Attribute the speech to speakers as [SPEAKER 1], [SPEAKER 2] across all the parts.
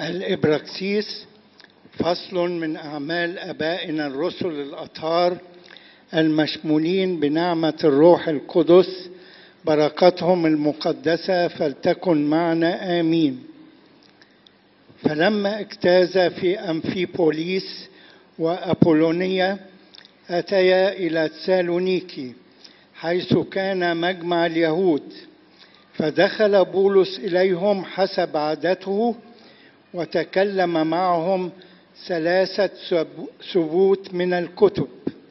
[SPEAKER 1] الإبراكسيس فصل من أعمال آبائنا الرسل الأطهار المشمولين بنعمة الروح القدس، بركاتهم المقدسة فلتكن معنا آمين. فلما اجتاز في أمفيبوليس وأبولونيا أتيا إلى تسالونيكي حيث كان مجمع اليهود، فدخل بولس إليهم حسب عادته وتكلم معهم 3 ثبوت من الكتب،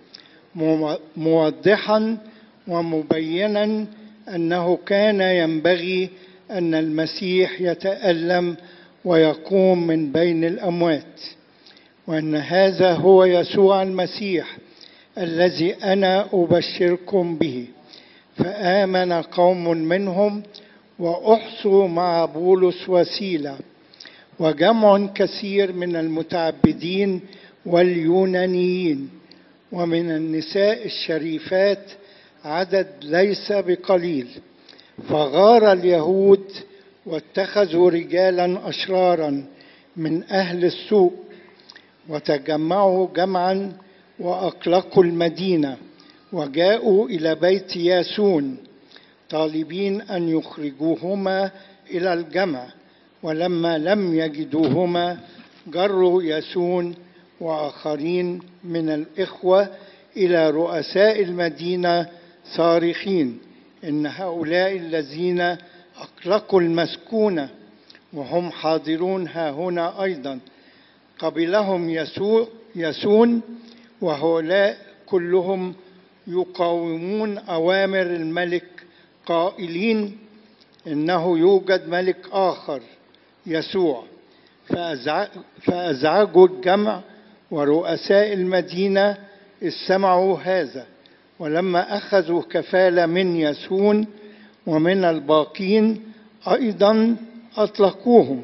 [SPEAKER 1] موضحا ومبينا أنه كان ينبغي أن المسيح يتألم ويقوم من بين الأموات، وأن هذا هو يسوع المسيح الذي أنا أبشركم به. فآمن قوم منهم وأحصوا مع بولس وسيلة، وجمع كثير من المتعبدين واليونانيين ومن النساء الشريفات عدد ليس بقليل. فغار اليهود واتخذوا رجالا أشرارا من أهل السوء وتجمعوا جمعا وأقلقوا المدينة، وجاءوا إلى بيت ياسون طالبين أن يخرجوهما إلى الجمع، ولما لم يجدوهما جروا ياسون وآخرين من الإخوة إلى رؤساء المدينة صارخين إن هؤلاء الذين أقلقوا المسكونة وهم حاضرون ها هنا أيضا. قبلهم ياسون وهؤلاء كلهم يقاومون أوامر الملك قائلين إنه يوجد ملك آخر يسوع. فأزعجوا الجمع ورؤساء المدينة إذ سمعوا هذا، ولما أخذوا كفالة من ياسون ومن الباقين أيضا أطلقوهم.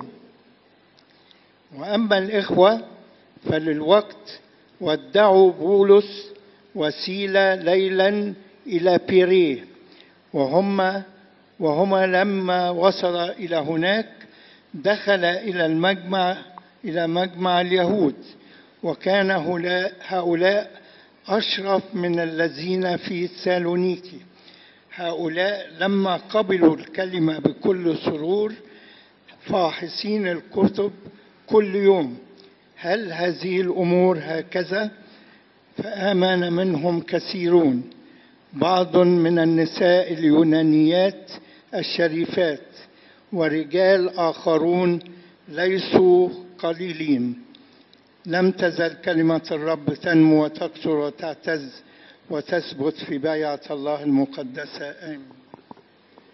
[SPEAKER 1] وأما الإخوة فللوقت ودعوا بولس وسيلة ليلا إلى بيريه، وهما لما وصل إلى هناك دخل إلى مجمع اليهود، وكان هؤلاء أشرف من الذين في تسالونيكي. هؤلاء لما قبلوا الكلمة بكل سرور فاحصين الكتب كل يوم هل هذه الأمور هكذا؟ فآمن منهم كثيرون، بعض من النساء اليونانيات الشريفات ورجال آخرون ليسوا قليلين. لم تزل كلمة الرب تنمو وتكثر وتعتز وتثبت في بيعة الله المقدسة. آمين.